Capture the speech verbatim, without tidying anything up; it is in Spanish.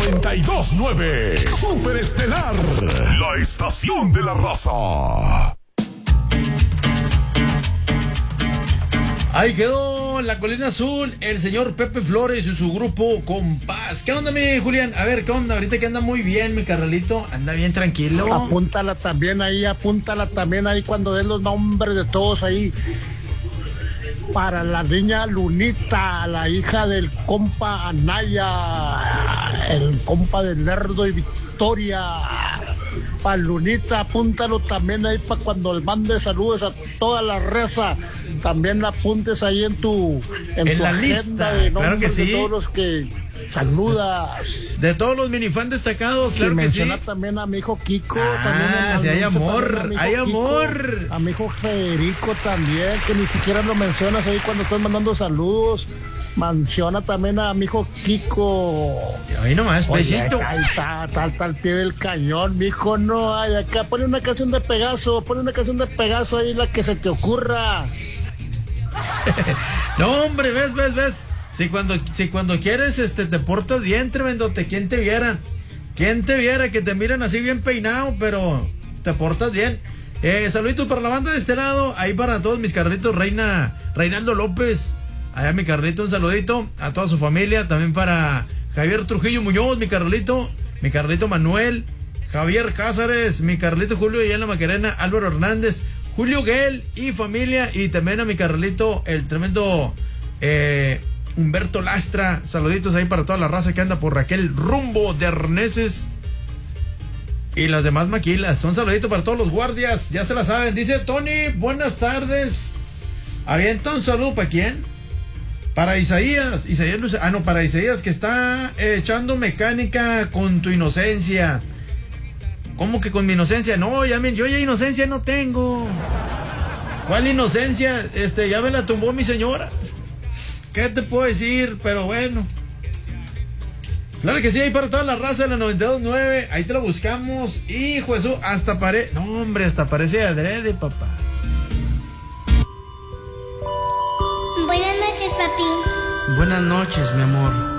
noventa y dos punto nueve. Super Estelar, la estación de la raza. Ahí quedó en la Colina Azul el señor Pepe Flores y su grupo Compás. ¿Qué onda, mi Julián? A ver, ¿qué onda? Ahorita que anda muy bien, mi carnalito. Anda bien tranquilo. Apúntala también ahí, apúntala también ahí cuando den los nombres de todos ahí. Para la niña Lunita, la hija del compa Anaya, el compa de Lerdo y Victoria. Para Lunita, apúntalo también ahí para cuando le mande saludos a toda la raza. También la apuntes ahí en tu, en en tu la agenda lista, de claro que sí. de todos los que saludas. De todos los minifans destacados, claro y que sí. Menciona también a mi hijo Kiko. Ah, también si hay amor, también a mi hijo hay Kiko, amor. a mi hijo Federico también, que ni siquiera lo mencionas ahí cuando estás mandando saludos. Menciona también a mi hijo Kiko. Ahí nomás, Oye, besito. Ahí está, está, está al pie del cañón, mijo, no hay acá. Pone una canción de Pegaso, pone una canción de Pegaso ahí, la que se te ocurra. No, hombre, ves, ves, ves. Si cuando, si cuando quieres, este, te portas bien, tremendote. ¿Quién te viera? ¿Quién te viera? Que te miran así bien peinado, pero te portas bien. Eh, saluditos para la banda de este lado. Ahí para todos mis carritos, Reina, Reinaldo López. Allá mi Carlito, un saludito a toda su familia. También para Javier Trujillo Muñoz, mi Carlito. Mi Carlito Manuel. Javier Cázares, mi Carlito Julio y en la Macarena, Álvaro Hernández, Julio Guel y familia. Y también a mi Carlito, el tremendo eh, Humberto Lastra. Saluditos ahí para toda la raza que anda por Raquel rumbo de Arneses. Y las demás maquilas. Un saludito para todos los guardias. Ya se la saben. Dice Tony, buenas tardes. Avienta un saludo para quién. Para Isaías, Isaías Luce, ah no, para Isaías que está eh, echando mecánica con tu inocencia. ¿Cómo que con mi inocencia? No, ya me, yo ya inocencia no tengo. ¿Cuál inocencia? Este, ya me la tumbó mi señora. ¿Qué te puedo decir? Pero bueno. Claro que sí, ahí para toda la raza de la noventa y dos punto nueve. Ahí te lo buscamos. Hijo eso, hasta parece. No, hombre, hasta parece adrede, papá. Buenas noches, papi. Buenas noches, mi amor.